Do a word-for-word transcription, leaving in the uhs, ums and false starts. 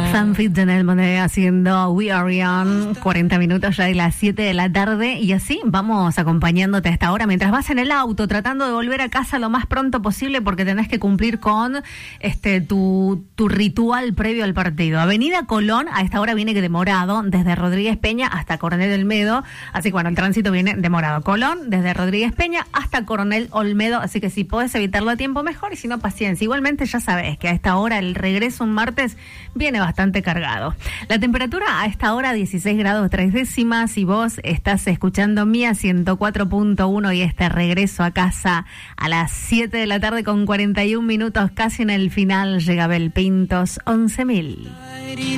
Sam Fitzgerald haciendo We Are Young, cuarenta minutos ya de las siete de la tarde, y así vamos acompañándote a esta hora mientras vas en el auto tratando de volver a casa lo más pronto posible porque tenés que cumplir con este tu, tu ritual previo al partido. Avenida Colón a esta hora viene que demorado desde Rodríguez Peña hasta Coronel Olmedo, así que bueno, el tránsito viene demorado. Colón desde Rodríguez Peña hasta Coronel Olmedo, así que si podés evitarlo a tiempo mejor y si no, paciencia. Igualmente ya sabés que a esta hora el regreso un martes viene bastante cargado. La temperatura a esta hora dieciséis grados tres décimas y vos estás escuchando Mía ciento cuatro punto uno y este regreso a casa a las siete de la tarde con cuarenta y un minutos, casi en el final llega Bel Pintos once mil.